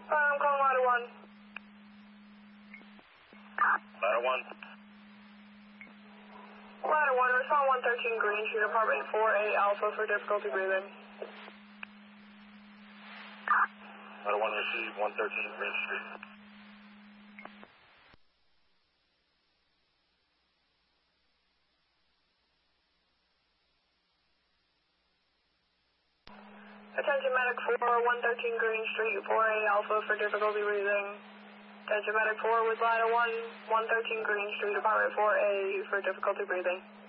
I'm calling Ladder 1. Ladder 1. Ladder 1, respond 113 Green Street, apartment 4A Alpha for difficulty breathing. Ladder 1 receive 113 Green Street. Attention medic 4, 113 Green Street, 4A Alpha for difficulty breathing. Attention medic 4 with Ladder 1, 113 Green Street, apartment 4A for difficulty breathing.